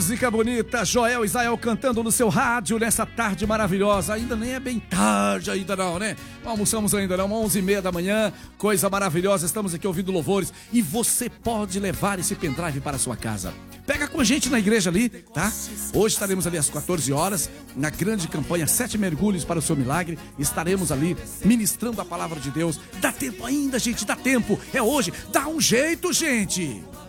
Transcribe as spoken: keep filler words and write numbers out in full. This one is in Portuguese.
música bonita, Joel Israel cantando no seu rádio nessa tarde maravilhosa. Ainda nem é bem tarde ainda não, né? Não almoçamos ainda não, onze e meia da manhã, coisa maravilhosa. Estamos aqui ouvindo louvores e você pode levar esse pendrive para a sua casa. Pega com a gente na igreja ali, tá? Hoje estaremos ali às quatorze horas, na grande campanha Sete Mergulhos para o Seu Milagre. Estaremos ali ministrando a palavra de Deus. Dá tempo ainda, gente, dá tempo. É hoje, dá um jeito, gente.